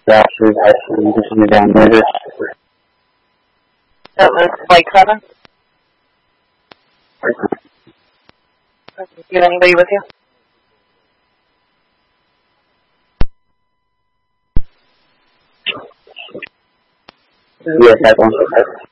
Rashford had some additional downloaders. That was like 7? You have anybody with you? Yes, I have one.